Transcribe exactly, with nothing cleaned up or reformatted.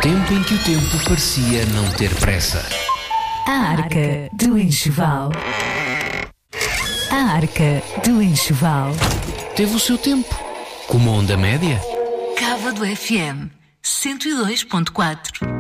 tempo em que o tempo parecia não ter pressa. A Arca do Enxoval. A Arca do Enxoval. Teve o seu tempo, como a onda média. Cava do F M cento e dois ponto quatro.